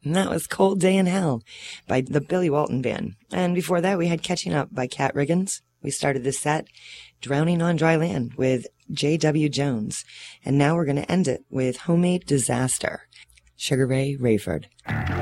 And that was Cold Day in Hell by the Billy Walton Band. And before that, we had Catching Up by Cat Riggins. We started this set Drowning on Dry Land with J.W. Jones. And now we're going to end it with Homemade Disaster, Sugar Ray Rayford.